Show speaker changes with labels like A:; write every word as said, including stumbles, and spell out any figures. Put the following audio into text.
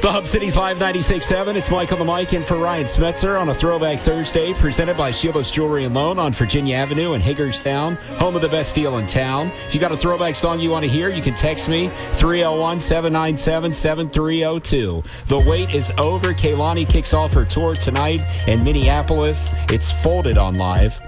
A: The Hub City's Live ninety-six point seven. It's Mike on the mic in for Ryan Smetzer on a Throwback Thursday presented by Sheila's Jewelry and Loan on Virginia Avenue in Hagerstown, home of the best deal in town. If you got a throwback song you want to hear, you can text me three oh one, seven nine seven, seven three oh two. The wait is over. Kehlani kicks off her tour tonight in Minneapolis. It's Folded on Live.